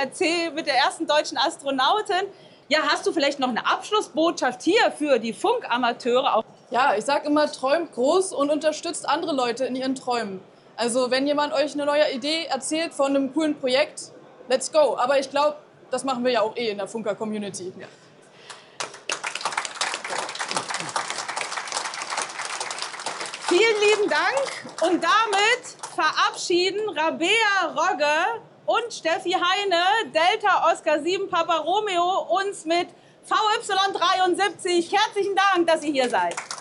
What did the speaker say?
ERC mit der ersten deutschen Astronautin. Ja, hast du vielleicht noch eine Abschlussbotschaft hier für die Funkamateure? Ja, ich sage immer, träumt groß und unterstützt andere Leute in ihren Träumen. Also wenn jemand euch eine neue Idee erzählt von einem coolen Projekt, let's go. Aber ich glaube, das machen wir ja auch in der Funker-Community. Ja. Vielen lieben Dank und damit verabschieden Rabea Rogge und Steffi Heine, Delta Oscar 7 Papa Romeo, uns mit VY73. Herzlichen Dank, dass ihr hier seid.